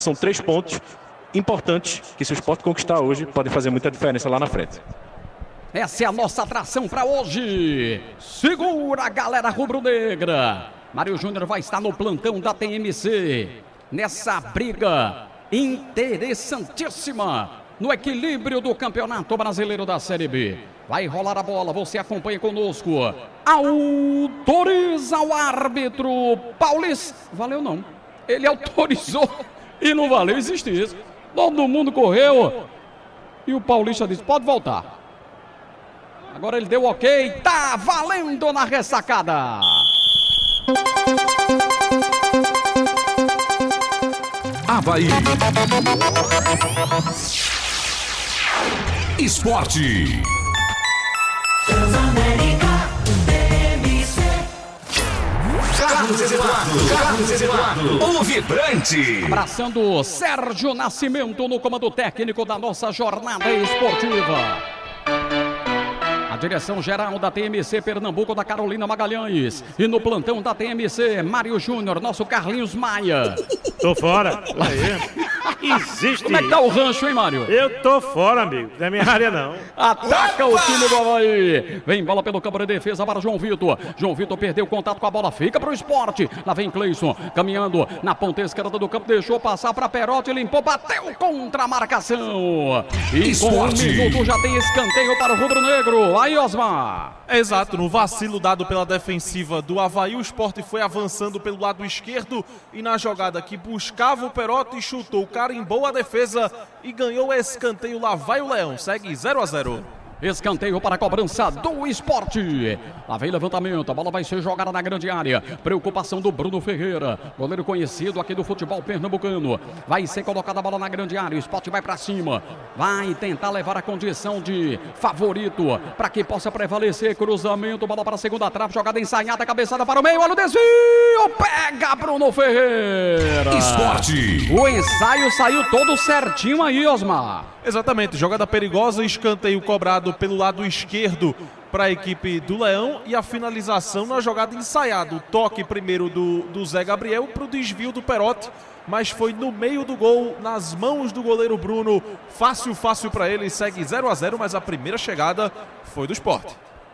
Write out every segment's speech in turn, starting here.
São 3 pontos importantes que, se o Sport conquistar hoje, podem fazer muita diferença lá na frente. Essa é a nossa atração para hoje. Segura a galera rubro-negra. Mário Júnior vai estar no plantão da TMC. Nessa briga interessantíssima no equilíbrio do Campeonato Brasileiro da Série B. Vai rolar a bola, você acompanha conosco. Autoriza o árbitro Paulista. Valeu não. Ele autorizou e não valeu, existe isso. Todo mundo correu e o Paulista disse, pode voltar. Agora ele deu ok, tá valendo na ressacada. Avaí Esporte. Carlos Eduardo, o vibrante. Abraçando Sérgio Nascimento no comando técnico da nossa jornada esportiva. A direção geral da TMC Pernambuco, da Carolina Magalhães. E no plantão da TMC, Mário Júnior, nosso Carlinhos Maia. Tô fora. Aí. Existe. Como é que tá o rancho, hein, Mário? Eu tô fora, amigo. Não é minha área, não. Ataca o time do Avaí. Vem bola pelo campo de defesa para João Vitor. João Vitor perdeu o contato com a bola. Fica pro Sport. Lá vem Cleison. Caminhando na ponta esquerda do campo. Deixou passar para Perotti. Limpou, bateu contra a marcação. E com 1 minuto já tem escanteio para o rubro-negro. Aí, Osmar. Exato, no vacilo dado pela defensiva do Avaí, o Sport foi avançando pelo lado esquerdo e na jogada que buscava o Perotti, chutou, carimbou a defesa e ganhou o escanteio. Lá vai o Leão, segue 0-0. Escanteio para a cobrança do Sport. Lá vem levantamento, a bola vai ser jogada na grande área. Preocupação do Bruno Ferreira, goleiro conhecido aqui do futebol pernambucano. Vai ser colocada a bola na grande área, o Sport vai para cima. Vai tentar levar a condição de favorito para que possa prevalecer. Cruzamento, bola para a segunda trave, jogada ensaiada, cabeçada para o meio, olha o desvio. Pega Bruno Ferreira. Esporte. O ensaio saiu todo certinho aí, Osmar. Exatamente, jogada perigosa, escanteio cobrado pelo lado esquerdo para a equipe do Leão e a finalização na jogada ensaiada. O toque primeiro do Zé Gabriel para o desvio do Perotti, mas foi no meio do gol, nas mãos do goleiro Bruno. Fácil para ele, segue 0-0, mas a primeira chegada foi do Sport.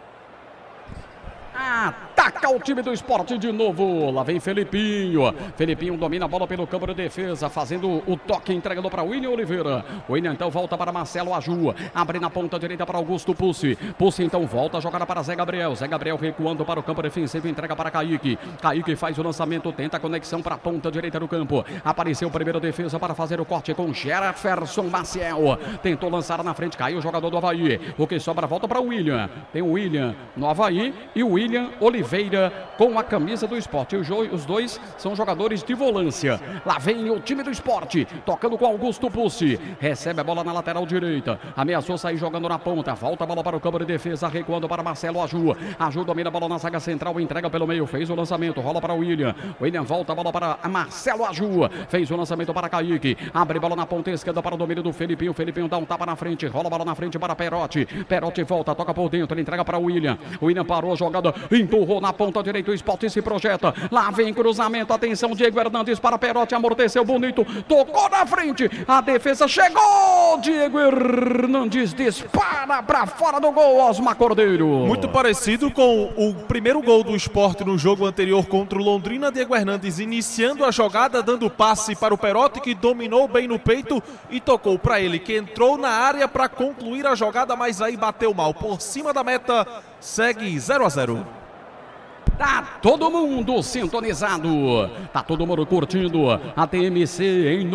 Ataca o time do Sport de novo. Lá vem Felipinho. Felipinho domina a bola pelo campo de defesa, fazendo o toque, entregando para William Oliveira. William então volta para Marcelo Aju. Abre na ponta direita para Augusto Pussi. Pussi então volta a jogada para Zé Gabriel. Zé Gabriel recuando para o campo defensivo, entrega para Kaique. Kaique faz o lançamento, tenta a conexão para a ponta direita do campo. Apareceu o primeiro defesa para fazer o corte com Jefferson Maciel. Tentou lançar na frente, caiu o jogador do Avaí. O que sobra volta para o William. Tem o William no Avaí e o William Oliveira com a camisa do Sport. Os dois são jogadores de volância. Lá vem o time do Sport, tocando com Augusto Pussi. Recebe a bola na lateral direita. Ameaçou sair jogando na ponta. Volta a bola para o campo de defesa, recuando para Marcelo Aju. Aju domina a bola na zaga central, entrega pelo meio, fez o lançamento, rola para o William. William volta a bola para Marcelo Aju. Fez o lançamento para Kaique. Abre bola na ponta esquerda para o domínio do Felipinho. Felipinho dá um tapa na frente, rola a bola na frente para Perotti. Perotti volta, toca por dentro, ele entrega para o William. O William parou a jogada, empurrou na ponta direita, o Sport se projeta. Lá vem cruzamento, atenção, Diego Hernandes para Perotti, amorteceu bonito, tocou na frente, a defesa chegou, Diego Hernandes dispara para fora do gol, Osmar Cordeiro. Muito parecido com o primeiro gol do Sport no jogo anterior contra o Londrina. Diego Hernandes iniciando a jogada, dando passe para o Perotti, que dominou bem no peito e tocou para ele, que entrou na área para concluir a jogada, mas aí bateu mal por cima da meta. Segue 0-0. Tá todo mundo sintonizado, tá todo mundo curtindo a TMC em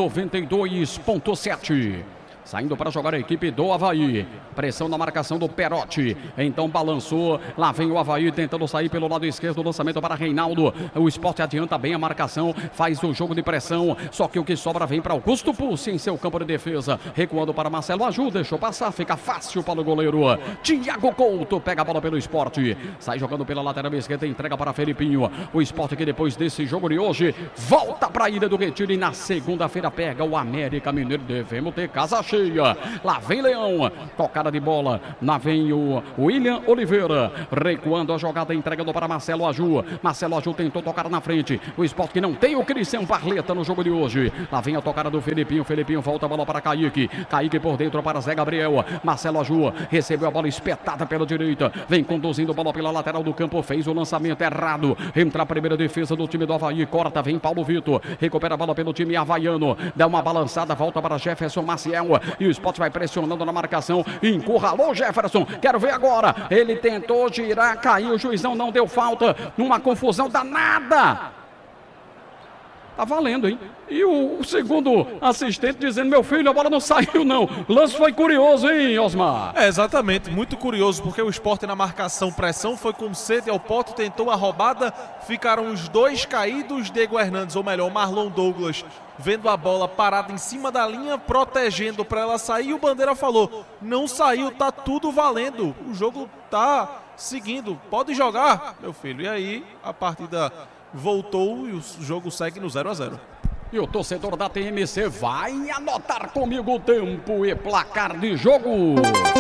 92.7. Saindo para jogar a equipe do Avaí. Pressão na marcação do Perotti. Então balançou. Lá vem o Avaí tentando sair pelo lado esquerdo. Lançamento para Reinaldo. O Sport adianta bem a marcação. Faz o jogo de pressão. Só que o que sobra vem para Augusto Pussi em seu campo de defesa. Recuando para Marcelo Aju. Deixou passar. Fica fácil para o goleiro. Thiago Couto pega a bola pelo Sport. Sai jogando pela lateral esquerda. Entrega para Felipinho. O Sport que depois desse jogo de hoje volta para a Ilha do Retiro. E na segunda-feira pega o América Mineiro. Devemos ter casa cheia. cheia. Lá vem Leão, tocada de bola. Lá vem o William Oliveira, recuando a jogada, entregando para Marcelo Aju. Marcelo Aju tentou tocar na frente. O Sport que não tem o Cristian Barleta no jogo de hoje. Lá vem a tocada do Felipinho. Felipinho volta a bola para Kaique. Kaique por dentro para Zé Gabriel. Marcelo Aju recebeu a bola espetada pela direita. Vem conduzindo a bola pela lateral do campo. Fez o lançamento errado. Entra a primeira defesa do time do Avaí. Corta, vem Paulo Vitor. Recupera a bola pelo time havaiano. Dá uma balançada, volta para Jefferson Maciel. E o Sport vai pressionando na marcação. Encurralou Jefferson. Quero ver agora. Ele tentou girar, caiu. O juizão não deu falta. Numa confusão danada. Tá valendo, hein? E o segundo assistente dizendo, meu filho, a bola não saiu, não. O lance foi curioso, hein, Osmar? Exatamente, muito curioso, porque o Sport na marcação pressão foi com sede ao pote, tentou a roubada, ficaram os dois caídos, Diego Hernandes, ou melhor, Marlon Douglas, vendo a bola parada em cima da linha, protegendo para ela sair, e o Bandeira falou, não saiu, tá tudo valendo, o jogo tá seguindo, pode jogar, meu filho. E aí, a partida voltou e o jogo segue no 0-0. E o torcedor da TMC vai anotar comigo o tempo e placar de jogo.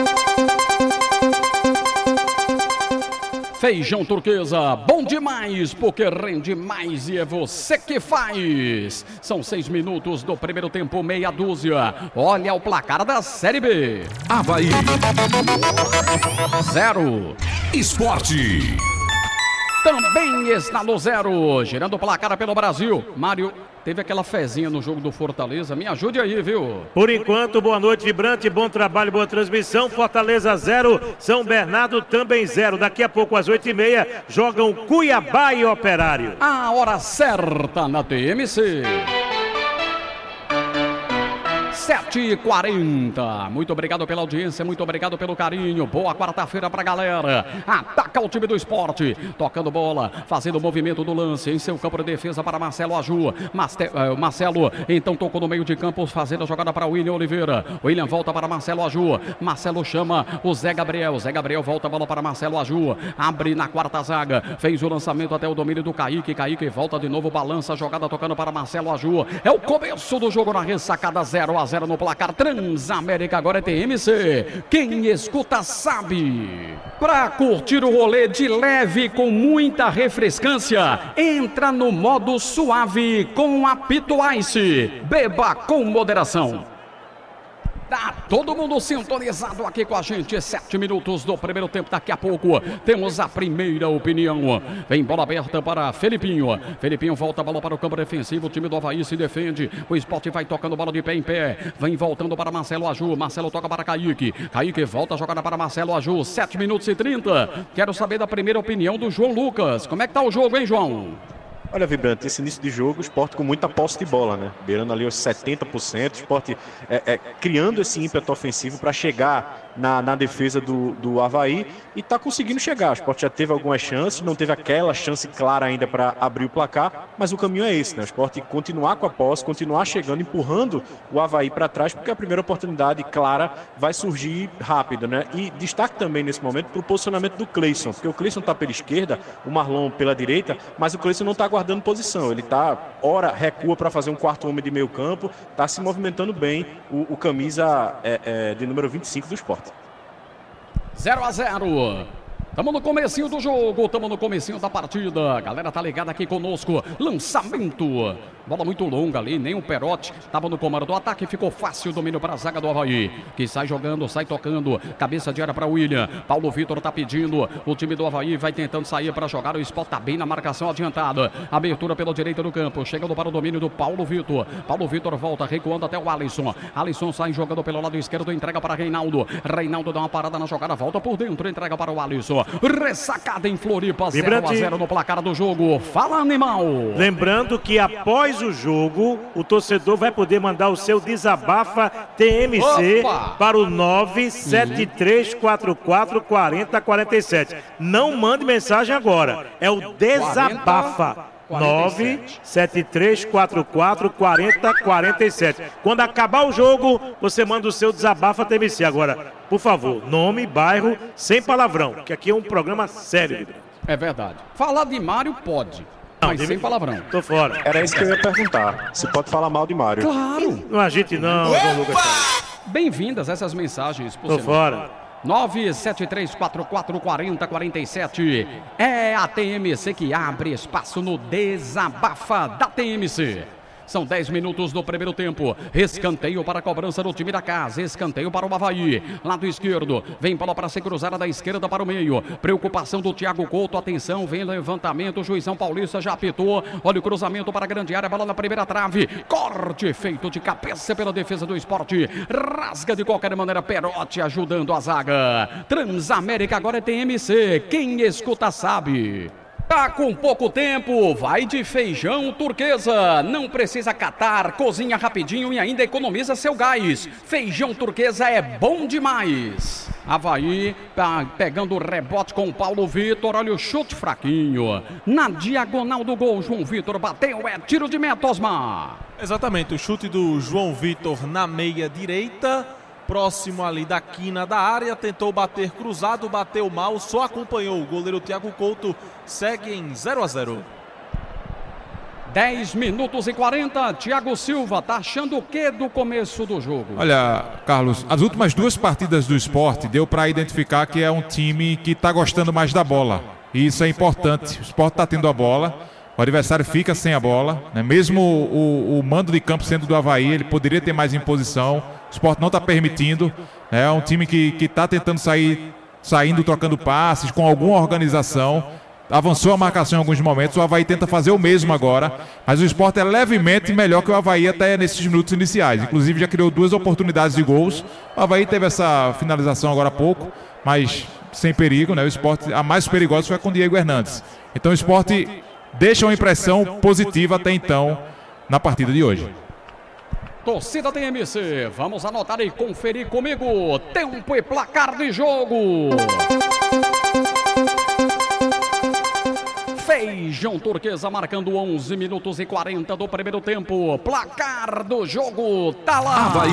Feijão Turquesa, bom demais, porque rende mais e é você que faz. São 6 minutos do primeiro tempo, meia dúzia. Olha o placar da Série B. Avaí 0. Esporte. Também está no 0, girando o placar pelo Brasil. Mário, teve aquela fezinha no jogo do Fortaleza, me ajude aí, viu? Por enquanto, boa noite, Vibrante, bom trabalho, boa transmissão. Fortaleza 0, São Bernardo também 0. Daqui a pouco, às 8h30, jogam Cuiabá e Operário. A hora certa na TMC. 7h40. Muito obrigado pela audiência, muito obrigado pelo carinho. Boa quarta-feira pra galera. Ataca o time do Esporte. Tocando bola, fazendo o movimento do lance. Em seu campo de defesa para Marcelo Aju. Marcelo então tocou no meio de campo, fazendo a jogada para William Oliveira. William volta para Marcelo Aju. Marcelo chama o Zé Gabriel. Zé Gabriel volta a bola para Marcelo Aju. Abre na quarta zaga. Fez o lançamento até o domínio do Kaique. Kaique volta de novo, balança a jogada tocando para Marcelo Aju. É o começo do jogo na ressacada 0-0 no placar. Transamérica agora é TMC. Quem escuta sabe. Pra curtir o rolê de leve com muita refrescância, entra no modo suave com Apito Ice. Beba com moderação. Tá todo mundo sintonizado aqui com a gente. 7 minutos do primeiro tempo. Daqui a pouco temos a primeira opinião. Vem bola aberta para Felipinho. Felipinho volta a bola para o campo defensivo. O time do Avaí se defende. O Sport vai tocando bola de pé em pé. Vem voltando para Marcelo Aju. Marcelo toca para Kaique. Kaique volta a jogada para Marcelo Aju. 7 minutos e 30. Quero saber da primeira opinião do João Lucas. Como é que tá o jogo, hein, João? Olha, Vibrante, esse início de jogo, o Sport com muita posse de bola, né? Beirando ali os 70%, o Sport criando esse ímpeto ofensivo para chegar na defesa do Avaí e está conseguindo chegar. O Sport já teve algumas chances, não teve aquela chance clara ainda para abrir o placar, mas o caminho é esse, né? O Sport continuar com a posse, continuar chegando, empurrando o Avaí para trás, porque a primeira oportunidade clara vai surgir rápido, né? E destaque também nesse momento para o posicionamento do Cleison, porque o Cleison está pela esquerda, o Marlon pela direita, mas o Cleison não está guardando posição, ele está, ora recua para fazer um quarto homem de meio campo, está se movimentando bem o camisa de número 25 do Sport. 0-0. Estamos no comecinho do jogo, estamos no comecinho da partida. A galera tá ligada aqui conosco. Lançamento. Bola muito longa ali, nem o Perotti estava no comando do ataque. Ficou fácil o domínio para a zaga do Avaí, que sai jogando, sai tocando. Cabeça de área para William. Paulo Vitor tá pedindo. O time do Avaí vai tentando sair para jogar. O Sport tá bem na marcação adiantada. Abertura pela direita do campo. Chegando para o domínio do Paulo Vitor. Paulo Vitor volta, recuando até o Alisson. Alisson sai jogando pelo lado esquerdo. Entrega para Reinaldo. Reinaldo dá uma parada na jogada. Volta por dentro. Entrega para o Alisson. Ressacada em Floripa. 0-0 no placar do jogo. Fala, animal. Lembrando que após o jogo, o torcedor vai poder mandar o seu desabafa TMC para o 973444047. Não mande mensagem agora, é o desabafa. 973444047. Quando acabar o jogo, você manda o seu desabafa TMC. Agora, por favor, nome, bairro, sem palavrão, que aqui é um programa sério. É verdade. Falar de Mário pode. Mas sem palavrão. Tô fora. Era isso que eu ia perguntar. Se pode falar mal de Mário. Claro. Não agite não, João Lucas. Bem-vindas essas mensagens. Tô fora. 973444047. É a TMC que abre espaço no Desabafa da TMC. São 10 minutos do primeiro tempo. Escanteio para a cobrança do time da casa. Escanteio para o Avaí. Lado esquerdo. Vem bola para ser cruzada da esquerda para o meio. Preocupação do Thiago Couto. Atenção, vem levantamento. O Juizão Paulista já apitou. Olha o cruzamento para a grande área. Bola na primeira trave. Corte feito de cabeça pela defesa do Sport. Rasga de qualquer maneira. Perotti ajudando a zaga. Transamérica agora é TMC. Quem escuta sabe. Tá com pouco tempo, vai de Feijão Turquesa. Não precisa catar, cozinha rapidinho e ainda economiza seu gás. Feijão Turquesa é bom demais. Avaí tá pegando o rebote com o Paulo Vitor. Olha o chute fraquinho. Na diagonal do gol, João Vitor bateu, é tiro de meta, Osmar. Exatamente, o chute do João Vitor na meia direita. Próximo ali da quina da área, tentou bater cruzado, bateu mal, só acompanhou o goleiro Thiago Couto, segue em 0-0. 10 minutos e 40, Thiago Silva, tá achando o que do começo do jogo? Olha, Carlos, as últimas duas partidas do Sport deu para identificar que é um time que está gostando mais da bola, e isso é importante. O Sport está tendo a bola, o adversário fica sem a bola, né? Mesmo o mando de campo sendo do Avaí, ele poderia ter mais imposição. O Sport não está permitindo. É um time que está tentando saindo, trocando passes, com alguma organização. Avançou a marcação em alguns momentos. O Avaí tenta fazer o mesmo agora. Mas o Sport é levemente melhor que o Avaí até nesses minutos iniciais. Inclusive já criou 2 oportunidades de gols. O Avaí teve essa finalização agora há pouco, mas sem perigo, né? O Sport, a mais perigosa foi com o Diego Hernandes. Então o Sport deixa uma impressão positiva até então na partida de hoje. Torcida TMC, vamos anotar e conferir comigo. Tempo e placar de jogo. Feijão Turquesa marcando 11 minutos e 40 do primeiro tempo. Placar do jogo, tá lá. Avaí.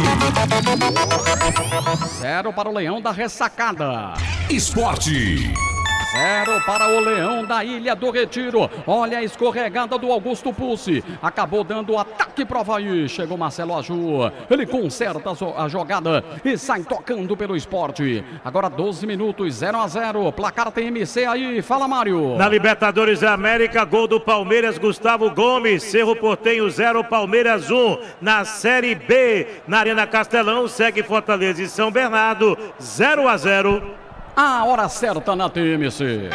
0 para o Leão da Ressacada. Esporte. 0 para o Leão da Ilha do Retiro. Olha a escorregada do Augusto Pulse. Acabou dando ataque para o Avaí. Chegou Marcelo Aju. Ele conserta a jogada e sai tocando pelo Esporte. Agora 12 minutos, 0-0. Placar TMC aí. Fala, Mário. Na Libertadores da América, gol do Palmeiras, Gustavo Gomes. Cerro Porteño 0, Palmeiras 1. Na Série B, na Arena Castelão, segue Fortaleza e São Bernardo 0-0. A hora certa na TMC.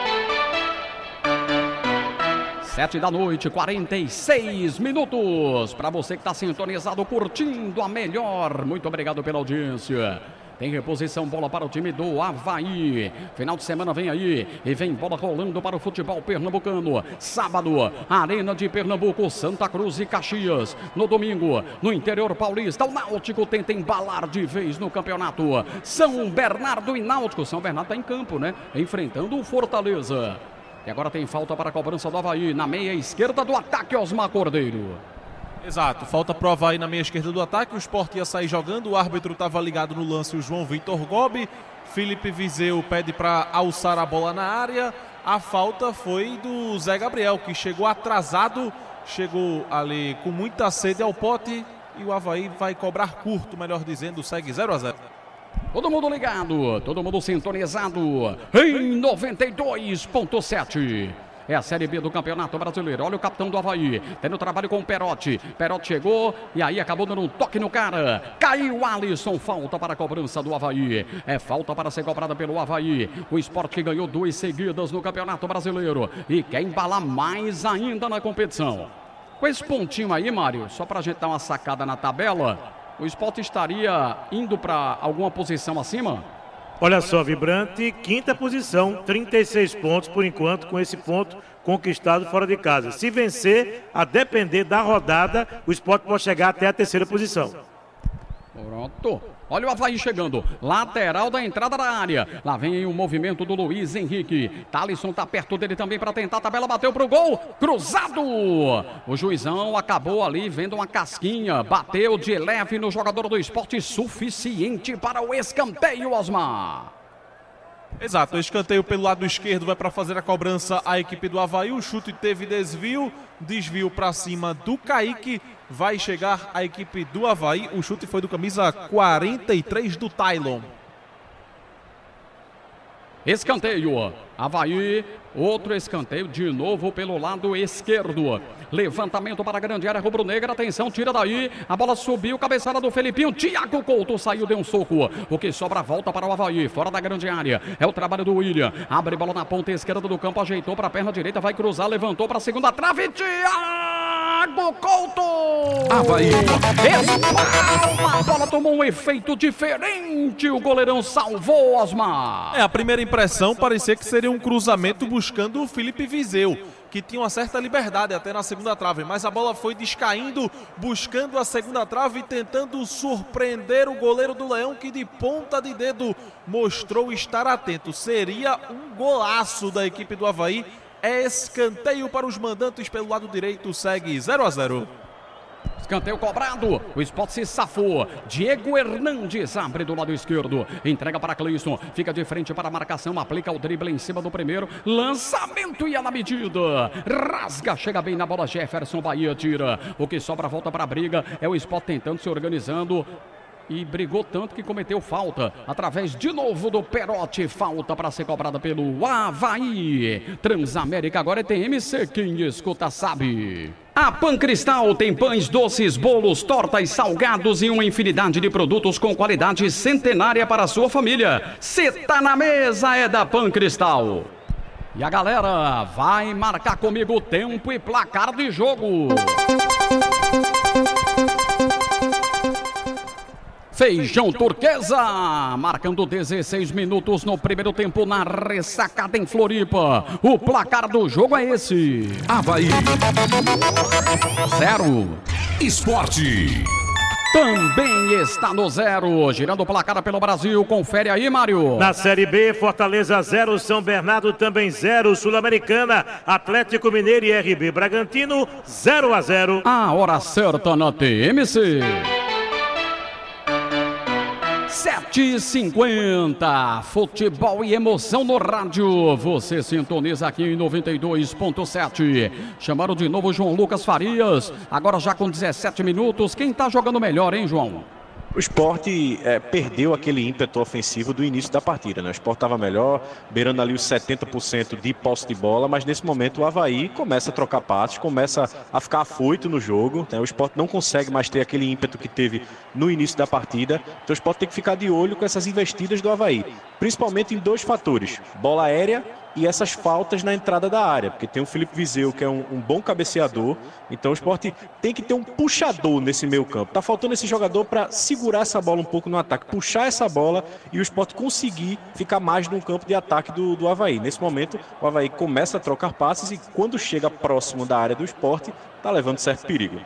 7 da noite, 46 minutos. Para você que está sintonizado, curtindo a melhor. Muito obrigado pela audiência. Tem reposição, bola para o time do Avaí. Final de semana vem aí e vem bola rolando para o futebol pernambucano. Sábado, Arena de Pernambuco, Santa Cruz e Caxias. No domingo, no interior paulista, o Náutico tenta embalar de vez no campeonato. São Bernardo e Náutico. São Bernardo está em campo, né? Enfrentando o Fortaleza. E agora tem falta para a cobrança do Avaí. Na meia esquerda do ataque, Osmar Cordeiro. Exato, falta pro Avaí na meia esquerda do ataque, o Sport ia sair jogando, o árbitro estava ligado no lance, o João Vitor Gobi. Felipe Viseu pede para alçar a bola na área. A falta foi do Zé Gabriel, que chegou atrasado, chegou ali com muita sede ao pote e o Avaí vai cobrar curto, melhor dizendo, segue 0-0. Todo mundo ligado, todo mundo sintonizado em 92.7. É a Série B do Campeonato Brasileiro. Olha o capitão do Avaí, tendo trabalho com o Perotti. Perotti chegou e aí acabou dando um toque no cara. Caiu Alisson, falta para a cobrança do Avaí. É falta para ser cobrada pelo Avaí. O Sport que ganhou 2 seguidas no Campeonato Brasileiro e quer embalar mais ainda na competição. Com esse pontinho aí, Mário, só para a gente dar uma sacada na tabela, o Sport estaria indo para alguma posição acima? Olha só, Vibrante, 5ª posição, 36 pontos por enquanto, com esse ponto conquistado fora de casa. Se vencer, a depender da rodada, o Sport pode chegar até a 3ª posição. Pronto. Olha o Avaí chegando, lateral da entrada da área. Lá vem o movimento do Luiz Henrique. Thalisson tá perto dele também para tentar a tabela, bateu pro gol, cruzado. O juizão acabou ali vendo uma casquinha, bateu de leve no jogador do Sport, suficiente para o escanteio, Osmar. Exato, o escanteio pelo lado esquerdo vai para fazer a cobrança a equipe do Avaí. O chute teve desvio para cima do Kaique. Vai chegar a equipe do Avaí. O chute foi do camisa 43 do Tylon. Escanteio, Avaí, outro escanteio de novo pelo lado esquerdo. Levantamento para a grande área rubro-negra, atenção, tira daí, a bola subiu, cabeçada do Felipinho, Thiago Couto saiu, deu um soco. O que sobra volta para o Avaí, fora da grande área, é o trabalho do William. Abre bola na ponta esquerda do campo, ajeitou para a perna direita, vai cruzar, levantou para a segunda trave, Thiago Couto! Avaí. A bola tomou um efeito diferente, o goleirão salvou, Osmar. A primeira impressão parecia que seria um cruzamento buscando o Felipe Viseu, que tinha uma certa liberdade até na segunda trave, mas a bola foi descaindo, buscando a segunda trave e tentando surpreender o goleiro do Leão, que de ponta de dedo mostrou estar atento. Seria um golaço da equipe do Avaí. É escanteio para os mandantes pelo lado direito, segue 0-0. Escanteio cobrado, o Sport se safou. Diego Hernandes abre do lado esquerdo, entrega para Cleison, fica de frente para a marcação, aplica o drible em cima do primeiro, lançamento ia na medida, rasga, chega bem na bola, Jefferson, Bahia tira. O que sobra volta para a briga, é o Sport tentando, se organizando. E brigou tanto que cometeu falta. Através de novo do Perotti. Falta para ser cobrada pelo Avaí. Transamérica agora é TMC. Quem escuta sabe. A Pancristal tem pães, doces, bolos, tortas, salgados e uma infinidade de produtos com qualidade centenária para a sua família. Cê tá na mesa, é da Pancristal. E a galera vai marcar comigo tempo e placar de jogo. Feijão Turquesa, marcando 16 minutos no primeiro tempo na ressacada em Floripa. O placar do jogo é esse. Avaí 0. Esporte também está no 0. Girando o placar pelo Brasil. Confere aí, Mário. Na Série B, Fortaleza 0, São Bernardo também 0, Sul-Americana, Atlético Mineiro e RB Bragantino 0-0. A hora certa na TMC. 7h50, futebol e emoção no rádio. Você sintoniza aqui em 92.7. Chamaram de novo João Lucas Farias. Agora já com 17 minutos. Quem tá jogando melhor, hein, João? O Sport perdeu aquele ímpeto ofensivo do início da partida, né? O Sport estava melhor, beirando ali os 70% de posse de bola, mas nesse momento o Avaí começa a trocar passes, começa a ficar afoito no jogo, né? O Sport não consegue mais ter aquele ímpeto que teve no início da partida, então o Sport tem que ficar de olho com essas investidas do Avaí, principalmente em dois fatores: bola aérea e essas faltas na entrada da área, porque tem o Felipe Viseu, que é um bom cabeceador, então o Sport tem que ter um puxador nesse meio campo. Tá faltando esse jogador para segurar essa bola um pouco no ataque, puxar essa bola e o Sport conseguir ficar mais no campo de ataque do Avaí. Nesse momento, o Avaí começa a trocar passes e quando chega próximo da área do Sport, tá levando certo perigo.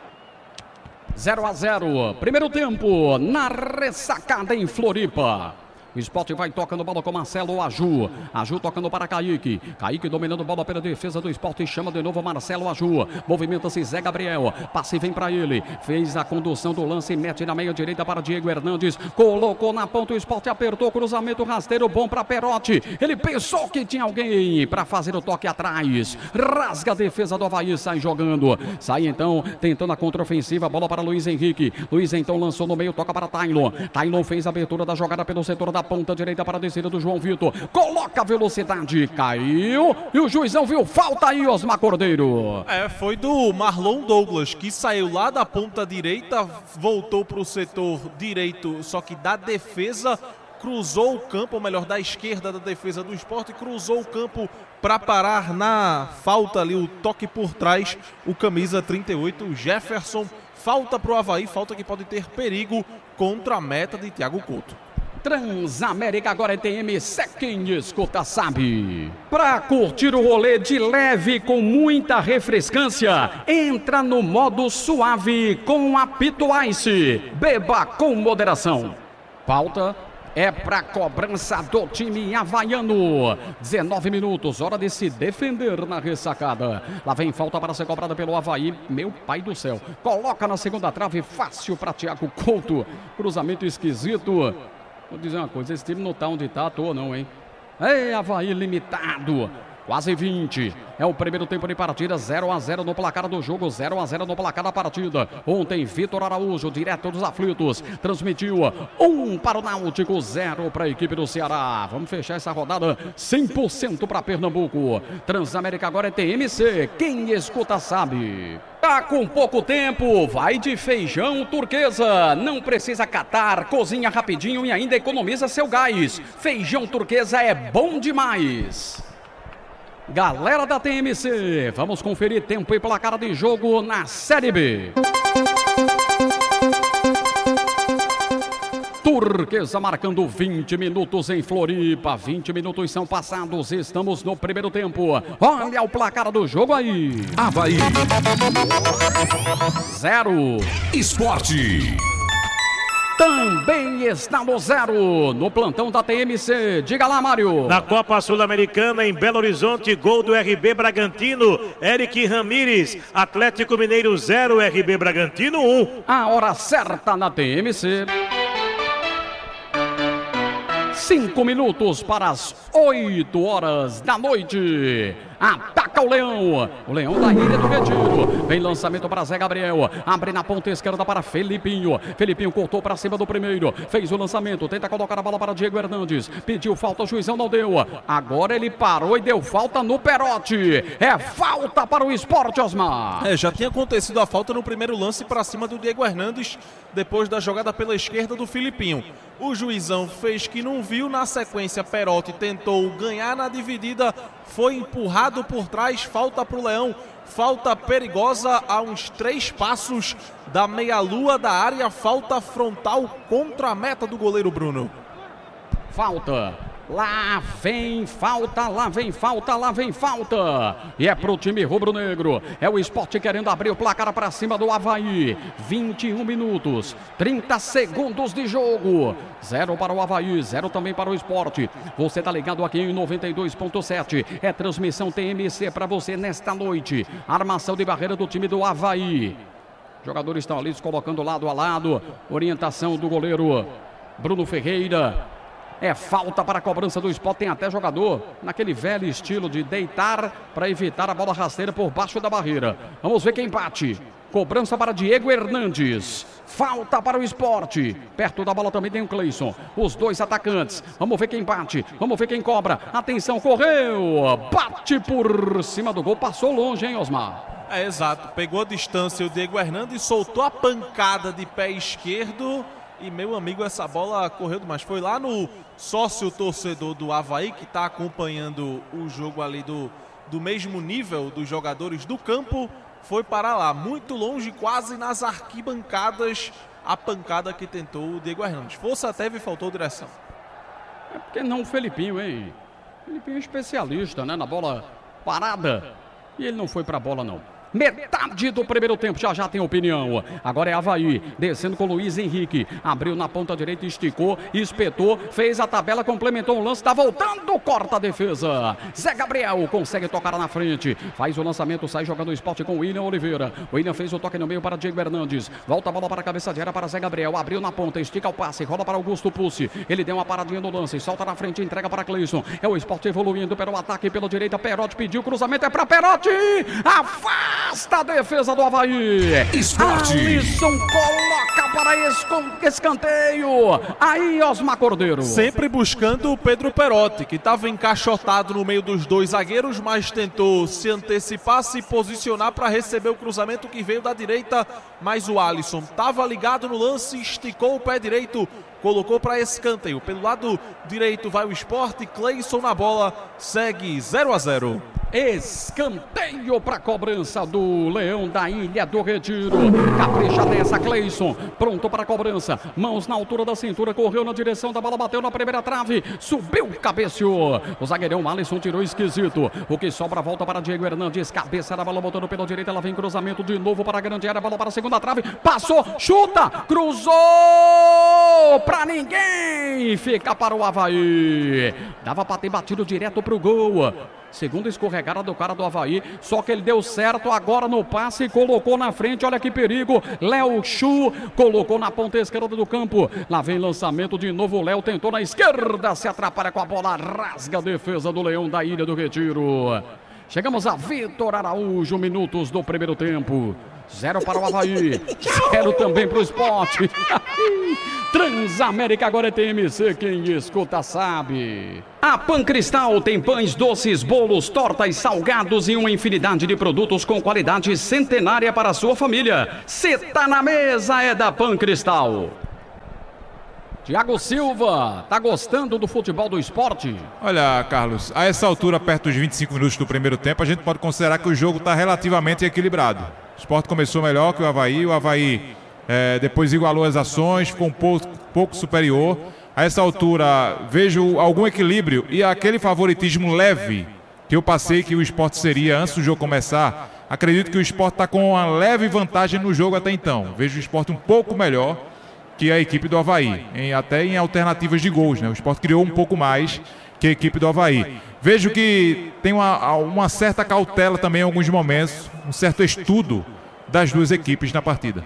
0-0, primeiro tempo, na ressacada em Floripa. O Sport vai tocando bola com Marcelo Aju. Aju tocando para Kaique. Kaique dominando bola pela defesa do Sport. Chama de novo Marcelo Aju. Movimenta-se Zé Gabriel. Passe vem para ele. Fez a condução do lance. Mete na meia direita para Diego Hernandes. Colocou na ponta. O Sport apertou. Cruzamento rasteiro bom para Perotti. Ele pensou que tinha alguém para fazer o toque atrás. Rasga a defesa do Avaí. Sai jogando. Sai então tentando a contraofensiva. Bola para Luiz Henrique. Luiz então lançou no meio. Toca para Tylon. Tylon fez a abertura da jogada pelo setor da ponta direita para a descida do João Vitor, coloca a velocidade, caiu e o juizão viu falta aí, Osmar Cordeiro. Foi do Marlon Douglas, que saiu lá da ponta direita, voltou para o setor direito, só que da defesa, cruzou o campo, ou melhor, da esquerda da defesa do Sport, cruzou o campo para parar na falta ali, o toque por trás, o camisa 38, o Jefferson. Falta para o Avaí, falta que pode ter perigo contra a meta de Thiago Couto. Transamérica agora é TMC, quem escuta sabe. Pra curtir o rolê de leve com muita refrescância, entra no modo suave com Apito Ice. Beba com moderação. Falta é pra cobrança do time havaiano. 19 minutos, hora de se defender na ressacada. Lá vem falta para ser cobrada pelo Avaí. Meu pai do céu. Coloca na segunda trave, fácil para Thiago Couto. Cruzamento esquisito. Vou dizer uma coisa, esse time não tá onde tá à toa não, hein? É Avaí limitado. Quase 20. É o primeiro tempo de partida, 0-0 no placar do jogo, 0-0 no placar da partida. Ontem, Vitor Araújo, direto dos aflitos, transmitiu 1 para o Náutico, 0 para a equipe do Ceará. Vamos fechar essa rodada 100% para Pernambuco. Transamérica agora é TMC, quem escuta sabe. Tá com pouco tempo, vai de feijão turquesa. Não precisa catar, cozinha rapidinho e ainda economiza seu gás. Feijão turquesa é bom demais. Galera da TMC, vamos conferir tempo e placar de jogo na Série B. Turquesa marcando 20 minutos em Floripa. 20 minutos são passados, estamos no primeiro tempo. Olha o placar do jogo aí. Avaí 0. Esporte também está no 0, no plantão da TMC. Diga lá, Mário. Na Copa Sul-Americana, em Belo Horizonte, gol do RB Bragantino, Eric Ramírez. Atlético Mineiro 0, RB Bragantino 1. A hora certa na TMC. 5 minutos para as 8 horas da noite. Ataca o Leão da Ilha do Retiro. Vem lançamento para Zé Gabriel. Abre na ponta esquerda para Felipinho. Felipinho cortou para cima do primeiro. Fez o lançamento, tenta colocar a bola para Diego Hernandes. Pediu falta, o juizão não deu. Agora ele parou e deu falta no Perotti. É falta para o Sport, Osmar. Já tinha acontecido a falta no primeiro lance para cima do Diego Hernandes, depois da jogada pela esquerda do Felipinho. O juizão fez que não viu, na sequência Perotti tentou ganhar na dividida, foi empurrado por trás, falta para o Leão, falta perigosa a uns 3 passos da meia-lua da área, falta frontal contra a meta do goleiro Bruno. Falta. Lá vem falta, lá vem falta, lá vem falta. E é pro time rubro-negro. É o Sport querendo abrir o placar para cima do Avaí. 21 minutos, 30 segundos de jogo. 0 para o Avaí, 0 também para o Sport. Você tá ligado aqui em 92.7. É transmissão TMC para você nesta noite. Armação de barreira do time do Avaí. Jogadores estão ali se colocando lado a lado. Orientação do goleiro Bruno Ferreira. É falta para a cobrança do Sport. Tem até jogador naquele velho estilo de deitar para evitar a bola rasteira por baixo da barreira. Vamos ver quem bate. Cobrança para Diego Hernandes. Falta para o Sport. Perto da bola também tem o Cleison. Os dois atacantes. Vamos ver quem bate. Vamos ver quem cobra. Atenção, correu. Bate por cima do gol. Passou longe, hein, Osmar? É, exato. Pegou a distância o Diego Hernandes, soltou a pancada de pé esquerdo. E, meu amigo, essa bola correu demais. Foi lá no sócio torcedor do Avaí, que está acompanhando o jogo ali do mesmo nível dos jogadores do campo. Foi para lá, muito longe, quase nas arquibancadas, a pancada que tentou o Diego Hernandes. Força teve e faltou direção. É porque não o Felipinho, hein? O Felipinho é especialista, né? Na bola parada. E ele não foi para a bola, não. Metade do primeiro tempo, já tem opinião. Agora é Avaí, descendo com Luiz Henrique. Abriu na ponta direita, esticou, espetou, fez a tabela, complementou o lance, tá voltando, corta a defesa. Zé Gabriel consegue tocar na frente, faz o lançamento, sai jogando o Sport com o William Oliveira. O William fez o toque no meio para Diego Hernandes. Volta a bola para a cabeça de área para Zé Gabriel. Abriu na ponta, estica o passe, rola para Augusto Pucci. Ele deu uma paradinha no lance, solta na frente, entrega para Cleison. É o Sport evoluindo pelo ataque, pela direita. Perotti pediu cruzamento, é para Perotti. Afasta a defesa do Avaí. Esporte. Alisson coloca para escanteio. Aí, Osmar Cordeiro. Sempre buscando o Pedro Perotti, que estava encaixotado no meio dos dois zagueiros, mas tentou se antecipar, se posicionar para receber o cruzamento que veio da direita. Mas o Alisson estava ligado no lance, esticou o pé direito, colocou para escanteio. Pelo lado direito vai o Sport, Cleison na bola, segue 0-0. Escanteio para a cobrança do Leão da Ilha do Retiro. Capricha nessa, Cleison. Pronto para a cobrança. Mãos na altura da cintura. Correu na direção da bola. Bateu na primeira trave. Subiu, cabeceou. O zagueirão Alisson tirou esquisito. O que sobra volta para Diego Hernandes. Cabeça da bola botando pela direita. Ela vem cruzamento de novo para a grande área. Bola para a segunda trave. Passou. Chuta. Cruzou. Para ninguém. Fica para o Avaí. Dava para ter batido direto para o gol. Segunda escorregada do cara do Avaí, só que ele deu certo agora no passe e colocou na frente, olha que perigo, Léo Chu colocou na ponta esquerda do campo, lá vem lançamento de novo, o Léo tentou na esquerda, se atrapalha com a bola, rasga a defesa do Leão da Ilha do Retiro. Chegamos a Vitor Araújo, minutos do primeiro tempo. 0 para o Avaí, 0 também para o Sport. Transamérica agora é TMC, quem escuta sabe. A Pancristal tem pães, doces, bolos, tortas, salgados e uma infinidade de produtos com qualidade centenária para a sua família. Cê tá na mesa, é da Pancristal. Thiago Silva, tá gostando do futebol do Esporte? Olha, Carlos, a essa altura, perto dos 25 minutos do primeiro tempo, a gente pode considerar que o jogo está relativamente equilibrado. O Sport começou melhor que o Avaí depois igualou as ações, ficou um pouco superior. A essa altura vejo algum equilíbrio e aquele favoritismo leve que eu passei que o Sport seria antes do jogo começar. Acredito que o Sport está com uma leve vantagem no jogo até então. Vejo o Sport um pouco melhor que a equipe do Avaí, até em alternativas de gols, né? O Sport criou um pouco mais que a equipe do Avaí. Vejo que tem uma certa cautela também em alguns momentos, um certo estudo das duas equipes na partida.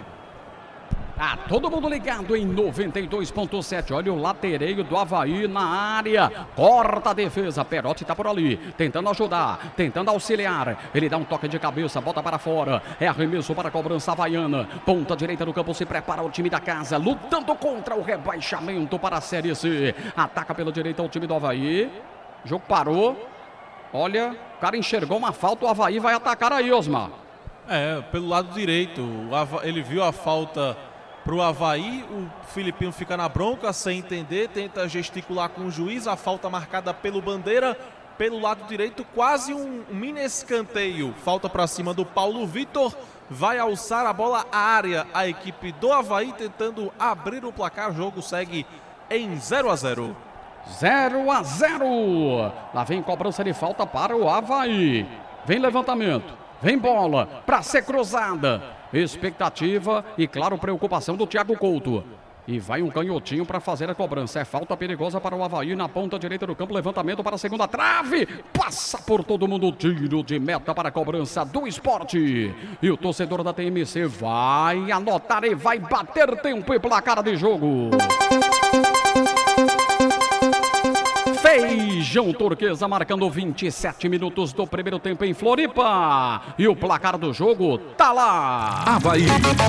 Todo mundo ligado em 92.7. Olha o latereio do Avaí na área. Corta a defesa. Perotti tá por ali, tentando ajudar, tentando auxiliar. Ele dá um toque de cabeça, bota para fora. É arremesso para a cobrança havaiana. Ponta direita do campo, se prepara o time da casa, lutando contra o rebaixamento para a Série C. Ataca pela direita o time do Avaí. O jogo parou. Olha, o cara enxergou uma falta. O Avaí vai atacar aí, Osmar. Pelo lado direito. Ele viu a falta pro Avaí, o Filipinho fica na bronca, sem entender, tenta gesticular com o juiz, a falta marcada pelo Bandeira, pelo lado direito, quase um mini escanteio, falta para cima do Paulo Vitor, vai alçar a bola à área, a equipe do Avaí tentando abrir o placar, o jogo segue em 0-0. 0-0, lá vem cobrança de falta para o Avaí, vem levantamento, vem bola para ser cruzada. Expectativa e, claro, preocupação do Thiago Couto. E vai um canhotinho para fazer a cobrança. É falta perigosa para o Avaí na ponta direita do campo. Levantamento para a segunda trave. Passa por todo mundo. Tiro de meta para a cobrança do Sport. E o torcedor da TMC vai anotar e vai bater tempo e placar de jogo. Feijão Turquesa marcando 27 minutos do primeiro tempo em Floripa. E o placar do jogo tá lá. Avaí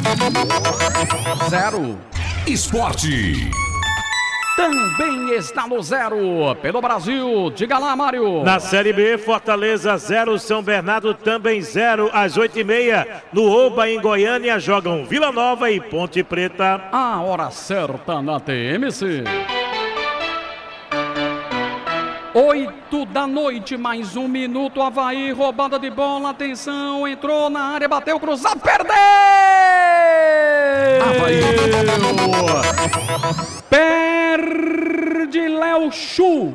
0. Esporte também está no 0 pelo Brasil. Diga lá, Mário. Na Série B, Fortaleza 0, São Bernardo também 0. Às 8h30, no Oba, em Goiânia, jogam Vila Nova e Ponte Preta. A hora certa na TMC. 8 da noite, mais um minuto, Avaí, roubada de bola, atenção, entrou na área, bateu, cruzado, perdeu! Avaí! Perde Léo Chu,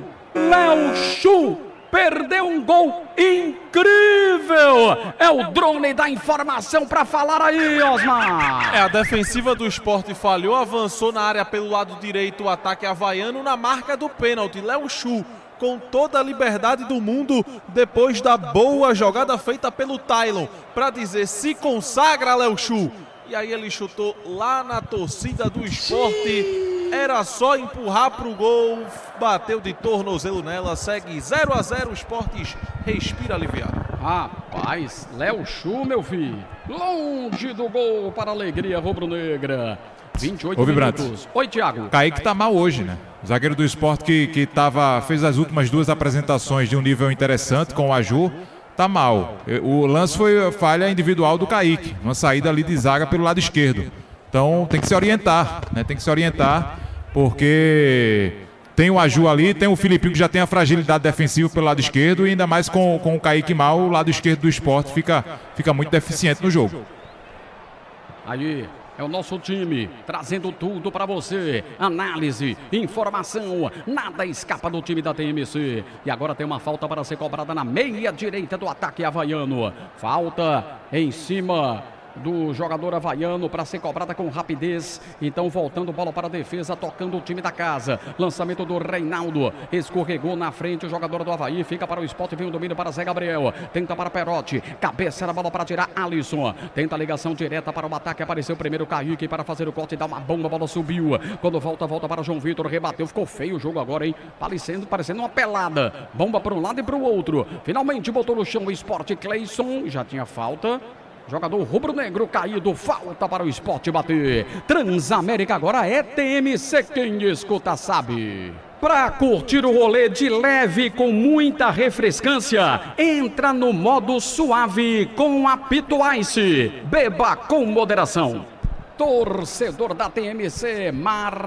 perdeu um gol incrível! É o drone da informação para falar aí, Osmar! A defensiva do Sport falhou, avançou na área pelo lado direito, o ataque havaiano na marca do pênalti, Léo Chu, com toda a liberdade do mundo, depois da boa jogada feita pelo Tylon, para dizer, se consagra, Léo Chu. E aí ele chutou lá na torcida do Sport, era só empurrar pro gol, bateu de tornozelo nela, segue 0-0, o Sport respira aliviado. Rapaz, Léo Chu, meu filho, longe do gol para a alegria rubro-negra. 28 minutos. Oi, Thiago. Kaique tá mal hoje, né? O zagueiro do Sport que fez as últimas duas apresentações de um nível interessante com o Aju, tá mal. O lance foi falha individual do Kaique, uma saída ali de zaga pelo lado esquerdo. Então tem que se orientar, né? Tem que se orientar, porque tem o Aju ali, tem o Filipinho que já tem a fragilidade defensiva pelo lado esquerdo, e ainda mais com o Kaique mal, o lado esquerdo do Sport fica muito deficiente no jogo. Aí é o nosso time, trazendo tudo para você. Análise, informação, nada escapa do time da TMC. E agora tem uma falta para ser cobrada na meia direita do ataque havaiano. Falta em cima do jogador havaiano para ser cobrada com rapidez. Então voltando bola para a defesa, tocando o time da casa. Lançamento do Reinaldo, escorregou na frente o jogador do Avaí, fica para o Sport, vem o domínio para Zé Gabriel, tenta para Perotti, cabeça na bola para tirar Alisson, tenta a ligação direta para o ataque, apareceu primeiro Kaique para fazer o corte e dar uma bomba, a bola subiu, quando volta para João Vitor, rebateu, ficou feio o jogo agora, hein, parecendo uma pelada, bomba para um lado e para o outro, finalmente botou no chão o Sport, Cleison, já tinha falta. Jogador rubro-negro caído, falta para o Sport bater. Transamérica agora é TMC, quem escuta sabe. Para curtir o rolê de leve com muita refrescância, entra no modo suave com Apito Ice. Beba com moderação. Torcedor da TMC,